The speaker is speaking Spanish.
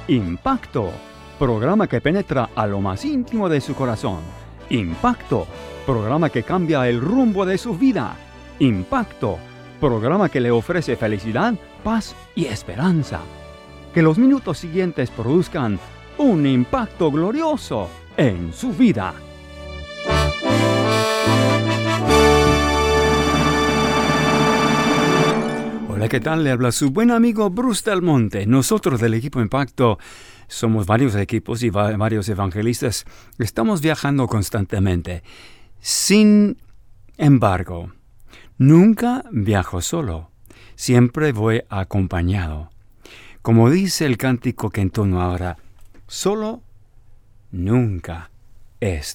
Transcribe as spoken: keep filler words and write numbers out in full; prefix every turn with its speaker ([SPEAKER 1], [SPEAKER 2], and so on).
[SPEAKER 1] Impacto, programa que penetra a lo más íntimo de su corazón. Impacto, programa que cambia el rumbo de su vida. Impacto, programa que le ofrece felicidad, paz y esperanza. Que los minutos siguientes produzcan un impacto glorioso en su vida. Hola, ¿qué tal? Le habla su buen amigo Bruce Del Monte. Nosotros del equipo Impacto somos varios equipos y va- varios evangelistas. Estamos viajando constantemente. Sin embargo, nunca viajo solo. Siempre voy acompañado. Como dice el cántico que entono ahora, solo nunca he estado.